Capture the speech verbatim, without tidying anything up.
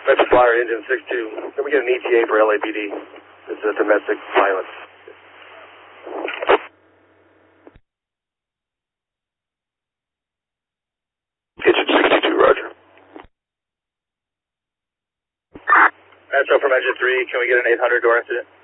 Metro Flyer, engine six two. Can we get an E T A for L A P D? This is domestic violence. Engine sixty-two, roger. Metro from engine three, can we get an eight hundred door incident?